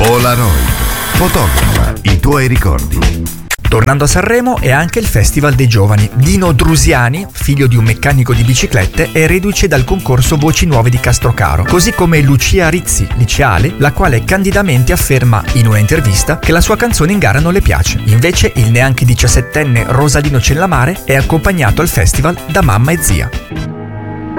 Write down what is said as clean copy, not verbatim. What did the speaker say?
Polaroid. Fotografa i tuoi ricordi. Tornando a Sanremo è anche il Festival dei Giovani. Dino Drusiani, figlio di un meccanico di biciclette, è reduce dal concorso Voci Nuove di Castrocaro, così come Lucia Rizzi, liceale, la quale candidamente afferma in una intervista che la sua canzone in gara non le piace. Invece il neanche 17enne Rosalino Cellamare è accompagnato al festival da mamma e zia.